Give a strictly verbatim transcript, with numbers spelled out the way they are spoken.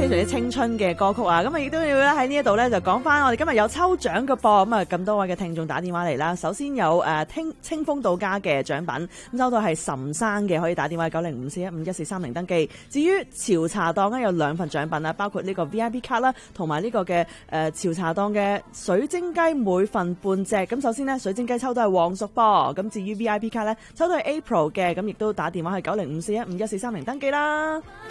非常之青春嘅歌曲啊！咁啊，亦都要咧喺呢一度咧就講翻，我哋今日有抽獎嘅噃，咁啊咁多位嘅聽眾打電話嚟啦。首先有誒聽清風到家嘅獎品，咁收到係岑生嘅，可以打電話九零五四一五一四三零登記。至於潮茶檔咧有兩份獎品啊，包括呢個 V I P 卡啦，同埋呢個嘅誒潮茶檔嘅水晶雞每份半隻。咁首先呢，水晶雞抽到係黃叔噃，咁至於 V I P 卡咧抽到係 April 嘅，咁亦都打電話去九零五四一五一四三零登記啦。